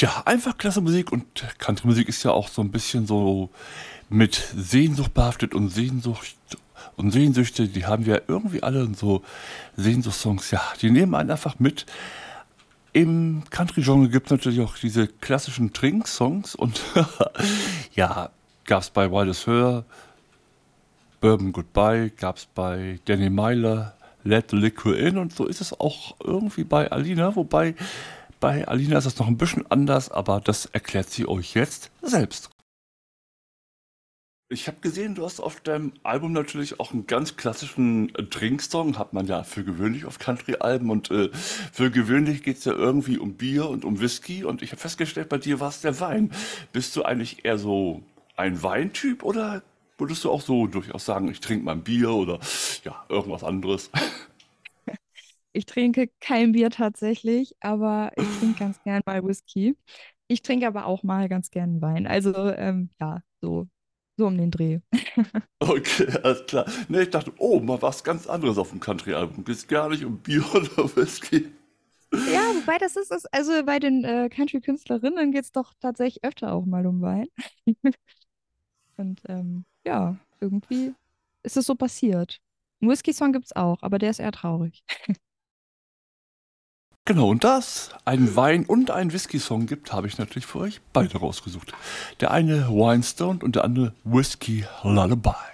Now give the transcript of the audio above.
Ja, einfach klasse Musik und Country-Musik ist ja auch so ein bisschen so mit Sehnsucht behaftet und Sehnsüchte, die haben wir irgendwie alle und so Sehnsuchtssongs, ja, die nehmen einen einfach mit. Im Country-Genre gibt es natürlich auch diese klassischen Trink-Songs und ja, gab's bei Wildest Her, Bourbon Goodbye, gab's bei Danny Myler, Let the Liquor In und so ist es auch irgendwie bei Alina, wobei bei Alina ist es noch ein bisschen anders, aber das erklärt sie euch jetzt selbst. Ich habe gesehen, du hast auf deinem Album natürlich auch einen ganz klassischen Trinksong, hat man ja für gewöhnlich auf Country-Alben und für gewöhnlich geht es ja irgendwie um Bier und um Whisky und ich habe festgestellt, bei dir war es der Wein. Bist du eigentlich eher so ein Weintyp oder würdest du auch so durchaus sagen, ich trinke mal ein Bier oder ja, irgendwas anderes? Ich trinke kein Bier tatsächlich, aber ich trinke ganz gern mal Whisky. Ich trinke aber auch mal ganz gern Wein. Also ja, so um den Dreh. Okay, alles klar. Ne, ich dachte, oh, mal was ganz anderes auf dem Country-Album. Geht gar nicht um Bier oder Whisky. Ja, wobei also bei den Country-Künstlerinnen geht es doch tatsächlich öfter auch mal um Wein. Und ja, irgendwie ist es so passiert. Einen Whisky-Song gibt es auch, aber der ist eher traurig. Genau, und da es einen Wein- und einen Whisky-Song gibt, habe ich natürlich für euch beide rausgesucht. Der eine Wine Stoned und der andere Whisky Lullaby.